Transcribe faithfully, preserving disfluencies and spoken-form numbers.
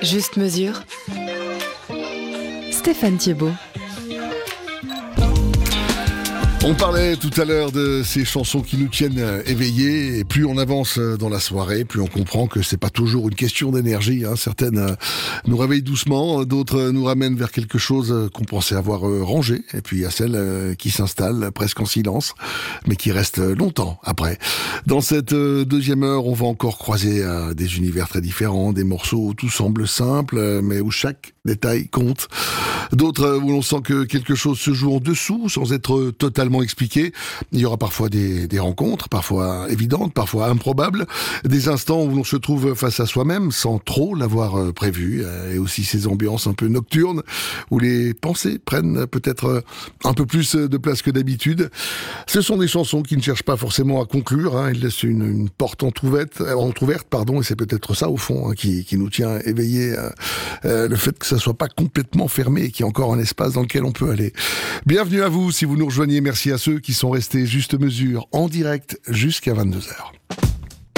Juste mesure. Stéphane Thiebaud. On parlait tout à l'heure de ces chansons qui nous tiennent éveillés, et plus on avance dans la soirée, plus on comprend que c'est pas toujours une question d'énergie, hein. Certaines nous réveillent doucement, d'autres nous ramènent vers quelque chose qu'on pensait avoir rangé, et puis il y a celles qui s'installent presque en silence, mais qui restent longtemps après. Dans cette deuxième heure, on va encore croiser des univers très différents, des morceaux où tout semble simple, mais où chaque détail compte. D'autres où l'on sent que quelque chose se joue en dessous, sans être totalement expliqué. Il y aura parfois des, des rencontres, parfois évidentes, parfois improbables, des instants où l'on se trouve face à soi-même sans trop l'avoir prévu, et aussi ces ambiances un peu nocturnes où les pensées prennent peut-être un peu plus de place que d'habitude. Ce sont des chansons qui ne cherchent pas forcément à conclure, hein. Ils laissent une, une porte entrouverte, entrouverte, pardon, et c'est peut-être ça au fond, hein, qui, qui nous tient éveillés, euh, le fait que ça soit pas complètement fermé et qu'il y a encore un espace dans lequel on peut aller. Bienvenue à vous si vous nous rejoignez. Merci à ceux qui sont restés juste mesure en direct jusqu'à vingt-deux heures.